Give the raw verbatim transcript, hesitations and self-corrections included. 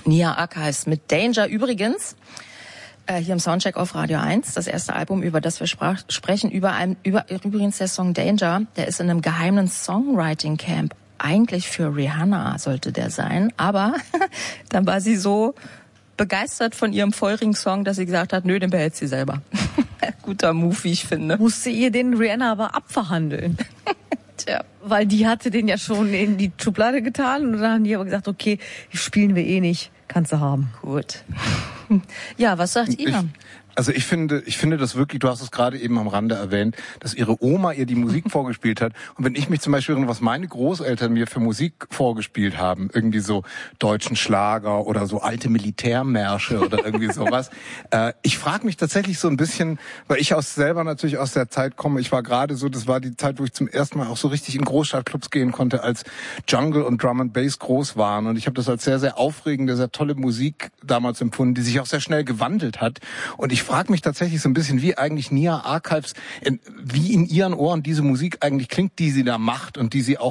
Nia Archives mit Danger. Übrigens, äh, hier im Soundcheck auf Radio eins, das erste Album, über das wir sprach, sprechen, über ein, über, übrigens der Song Danger, der ist in einem geheimen Songwriting-Camp. Eigentlich für Rihanna sollte der sein, aber dann war sie so begeistert von ihrem feurigen Song, dass sie gesagt hat, nö, den behält sie selber. Guter Move, wie ich finde. Musste ihr den Rihanna aber abverhandeln. Tja. Weil die hatte den ja schon in die Schublade getan und dann haben die aber gesagt, okay, spielen wir eh nicht, kannst du haben. Gut. Ja, was sagt Ina? Ich, also ich finde, ich finde das wirklich, du hast es gerade eben am Rande erwähnt, dass ihre Oma ihr die Musik vorgespielt hat. Und wenn ich mich zum Beispiel erinnere, was meine Großeltern mir für Musik vorgespielt haben, irgendwie so deutschen Schlager oder so alte Militärmärsche oder irgendwie sowas. äh, ich frage mich tatsächlich so ein bisschen, weil ich aus selber natürlich aus der Zeit komme, ich war gerade so, das war die Zeit, wo ich zum ersten Mal auch so richtig in Großstadtclubs gehen konnte, als Jungle und Drum and Bass groß waren. Und ich habe das als sehr, sehr aufregende, sehr tolle Musik damals empfunden, die sich auch sehr schnell gewandelt hat. Und ich frage mich tatsächlich so ein bisschen, wie eigentlich Nia Archives, in, wie in ihren Ohren diese Musik eigentlich klingt, die sie da macht und die sie auch